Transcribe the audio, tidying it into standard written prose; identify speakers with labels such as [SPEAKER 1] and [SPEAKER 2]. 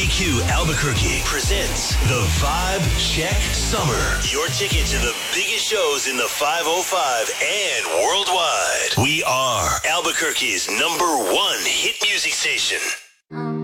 [SPEAKER 1] WDQ Albuquerque presents the Vibe Check Summer. Your ticket to the biggest shows in the 505 and worldwide. We are Albuquerque's #1 hit music station.